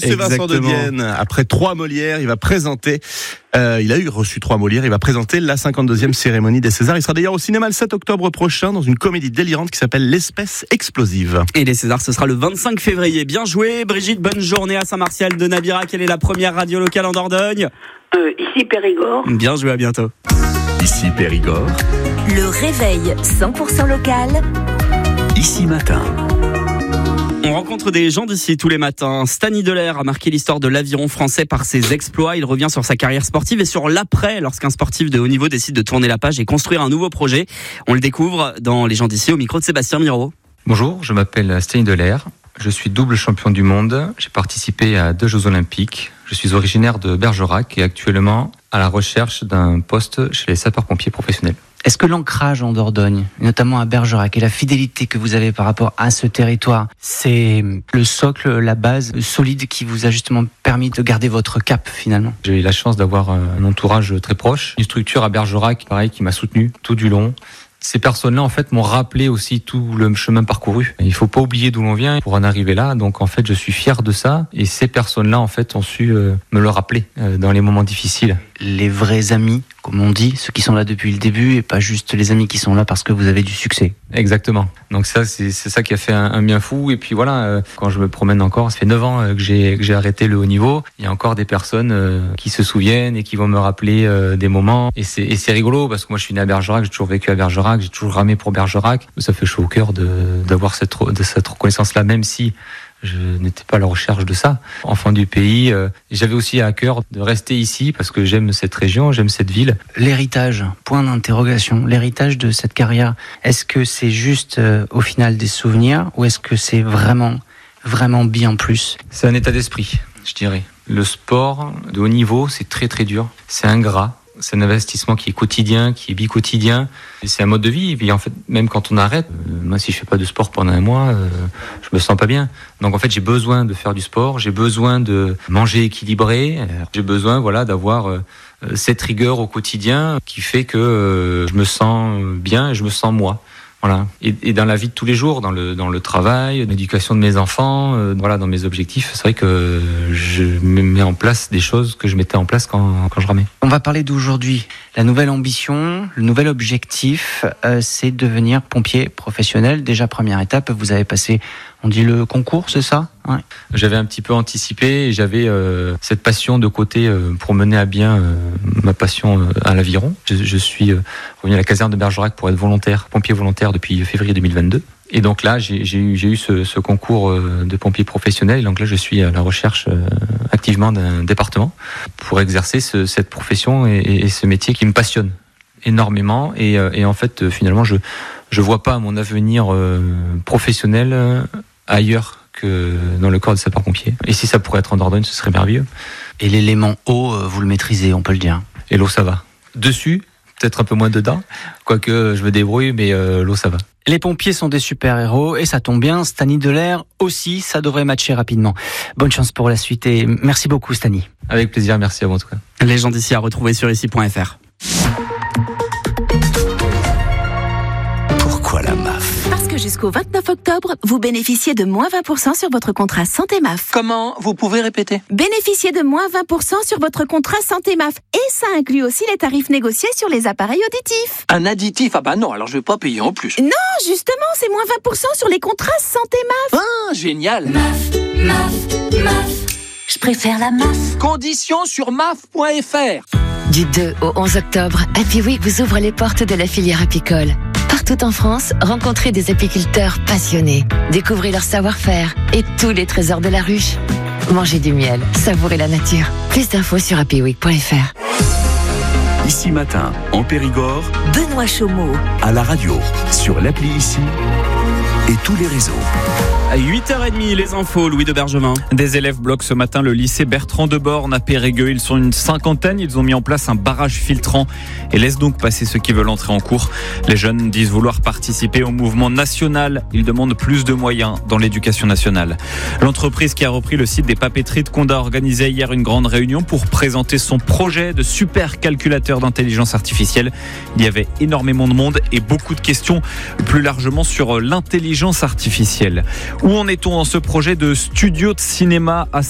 c'est Vincent de Dienne. Après 3 Molières, il va présenter... il a reçu 3 Molières, il va présenter la 52e cérémonie des Césars. Il sera d'ailleurs au cinéma le 7 octobre prochain dans une comédie délirante qui s'appelle L'Espèce explosive. Et les Césars, ce sera le 25 février. Bien joué, Brigitte, bonne journée à Saint-Martial de Nabira. Quelle est la première radio locale en Dordogne ? Ici Périgord. Bien joué, à bientôt. Ici Périgord. Le réveil 100% local. Ici Matin. On rencontre des gens d'ici tous les matins. Stani Delair a marqué l'histoire de l'aviron français par ses exploits. Il revient sur sa carrière sportive et sur l'après, lorsqu'un sportif de haut niveau décide de tourner la page et construire un nouveau projet. On le découvre dans Les gens d'ici au micro de Sébastien Miro. Bonjour, je m'appelle Stani Delair. Je suis double champion du monde. J'ai participé à 2 Jeux Olympiques. Je suis originaire de Bergerac et actuellement à la recherche d'un poste chez les sapeurs-pompiers professionnels. Est-ce que l'ancrage en Dordogne, notamment à Bergerac, et la fidélité que vous avez par rapport à ce territoire, c'est le socle, la base solide qui vous a justement permis de garder votre cap finalement ? J'ai eu la chance d'avoir un entourage très proche, une structure à Bergerac, pareil, qui m'a soutenu tout du long. Ces personnes-là, en fait, m'ont rappelé aussi tout le chemin parcouru. Il faut pas oublier d'où l'on vient pour en arriver là. Donc, en fait, je suis fier de ça. Et ces personnes-là, en fait, ont su me le rappeler dans les moments difficiles. Les vrais amis, comme on dit, ceux qui sont là depuis le début et pas juste les amis qui sont là parce que vous avez du succès. Exactement. Donc ça, c'est ça qui a fait un bien fou. Et puis voilà, quand je me promène encore, ça fait 9 ans que j'ai arrêté le haut niveau. Il y a encore des personnes qui se souviennent et qui vont me rappeler des moments. Et c'est rigolo parce que moi, je suis né à Bergerac, j'ai toujours vécu à Bergerac, j'ai toujours ramé pour Bergerac. Ça fait chaud au cœur d'avoir cette reconnaissance-là, même si je n'étais pas à la recherche de ça. Enfant du pays, j'avais aussi à cœur de rester ici parce que j'aime cette région, j'aime cette ville. L'héritage, point d'interrogation, l'héritage de cette carrière, est-ce que c'est juste au final des souvenirs ou est-ce que c'est vraiment bien plus ? C'est un état d'esprit, je dirais. Le sport de haut niveau, c'est très très dur, c'est ingrat. C'est un investissement qui est quotidien, qui est bi-quotidien. C'est un mode de vie. Et puis en fait, même quand on arrête, moi si je fais pas de sport pendant un mois, je me sens pas bien. Donc en fait, j'ai besoin de faire du sport, j'ai besoin de manger équilibré, j'ai besoin d'avoir cette rigueur au quotidien qui fait que je me sens bien et je me sens moi. Voilà. Et dans la vie de tous les jours, dans le travail, l'éducation de mes enfants, dans mes objectifs, c'est vrai que je mets en place des choses que je mettais en place quand je ramais. On va parler d'aujourd'hui. La nouvelle ambition, le nouvel objectif, c'est devenir pompier professionnel. Déjà, première étape, vous avez passé, on dit le concours, c'est ça ? Ouais. J'avais un petit peu anticipé et j'avais cette passion de côté pour mener à bien ma passion à l'aviron. Je suis revenu à la caserne de Bergerac pour être pompier volontaire depuis février 2022. Et donc là, j'ai eu ce concours de pompier professionnel. Et donc là, je suis à la recherche activement d'un département pour exercer cette profession et ce métier qui me passionne énormément. Et en fait, finalement, je vois pas mon avenir professionnel ailleurs que dans le corps de sapeur-pompier. Et si ça pourrait être en Dordogne, ce serait merveilleux. Et l'élément eau, vous le maîtrisez, on peut le dire. Et l'eau, ça va. Dessus, peut-être un peu moins dedans, quoique je me débrouille, mais l'eau, ça va. Les pompiers sont des super-héros et ça tombe bien, Stani Delair aussi, ça devrait matcher rapidement. Bonne chance pour la suite et merci beaucoup Stani. Avec plaisir, merci à vous en tout cas. Les gens d'ici à retrouver sur ici.fr. Pourquoi la MAF ? Parce que jusqu'au 29 octobre, vous bénéficiez de moins 20% sur votre contrat Santé MAF. Comment ? Vous pouvez répéter ? Bénéficiez de moins 20% sur votre contrat Santé MAF. Et ça inclut aussi les tarifs négociés sur les appareils auditifs. Un additif ? Ah bah non, alors je vais pas payer en plus. Non, justement, c'est moins 20% sur les contrats Santé MAF. Ah, génial ! MAF. Je préfère la MAF. Conditions sur maf.fr. Du 2 au 11 octobre, Happy Week vous ouvre les portes de la filière apicole. Partout en France, rencontrez des apiculteurs passionnés. Découvrez leur savoir-faire et tous les trésors de la ruche. Mangez du miel, savourez la nature. Plus d'infos sur happyweek.fr. Ici Matin, en Périgord, Benoît Chaumeau. à la radio, sur l'appli Ici et tous les réseaux. À 8h30, les infos, Louis de Bergevin. Des élèves bloquent ce matin le lycée Bertrand de Born à Périgueux. Ils sont une cinquantaine. Ils ont mis en place un barrage filtrant et laissent donc passer ceux qui veulent entrer en cours. Les jeunes disent vouloir participer au mouvement national. Ils demandent plus de moyens dans l'éducation nationale. L'entreprise qui a repris le site des papeteries de Condat a organisé hier une grande réunion pour présenter son projet de supercalculateur d'intelligence artificielle. Il y avait énormément de monde et beaucoup de questions plus largement sur l'intelligence artificielle. Où en est-on dans ce projet de studio de cinéma à